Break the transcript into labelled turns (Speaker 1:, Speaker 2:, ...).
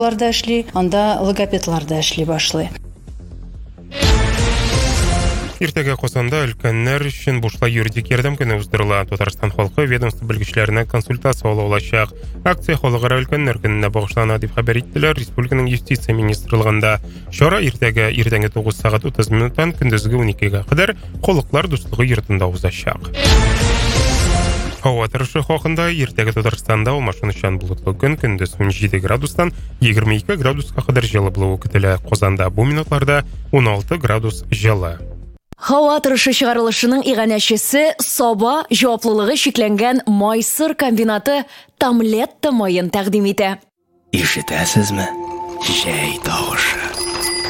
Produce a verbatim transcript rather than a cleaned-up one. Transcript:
Speaker 1: Ларда эшли, анда логопедлар да эшли башлый.
Speaker 2: Иртәгә Казанда өлкәннәр өчен бушлай юридик ярдәм көне уздырыла. Татарстан халкы ведомство белгечләренә консультация алу алачак. Акция халыкара өлкәннәр көненә багышлана дип хәбәр иттеләр Республиканың юстиция министрлыгында. Чара иртәгә иртәнге тугыз сәгать утыз минуттан көндезге уникегә кадәр Халыклар дуслыгы йортында узачак. Һава торышы хакында иртәгә Татарстанда алмашынучан болытлы көн, көндез унҗиде градустан егерме ике градуска кадәр җылы булуы көтелә. Казанда бу минутларда ун алты градус җылы.
Speaker 3: Һава торышы чыгарылышының иганәчесе Саба җаваплылыгы шикләнгән Майсыр комбинаты Тамлетта майын тәкъдим итә.
Speaker 4: Ишетәсезме? Җәй тавышы.